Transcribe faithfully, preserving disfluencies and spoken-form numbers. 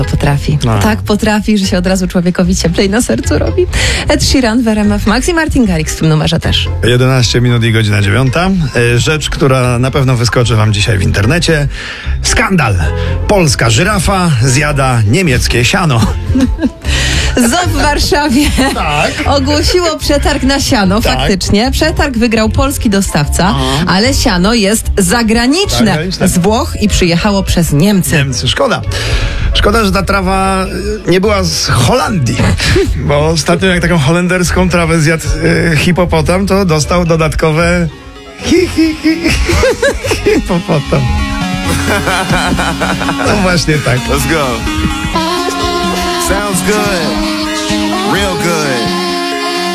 Potrafi. No. Tak potrafi, że się od razu człowiekowi cieplej na sercu robi. Ed Sheeran w R M F Max i Martin Garrix w tym numerze też. jedenaście minut i godzina dziewiąta. E, Rzecz, która na pewno wyskoczy wam dzisiaj w internecie. Skandal. Polska żyrafa zjada niemieckie siano. Zoo w Warszawie Tak. ogłosiło przetarg na siano. Tak. Faktycznie. Przetarg wygrał polski dostawca, Aha. ale siano jest zagraniczne. Zagraniczne. Z Włoch i przyjechało przez Niemcy. Niemcy, szkoda. Szkoda, że ta trawa e, nie była z Holandii. Bo ostatnio jak taką holenderską trawę zjadł e, hipopotam, to dostał dodatkowe hi, hi, hi, hipopotam. No właśnie tak. Let's go. Sounds good.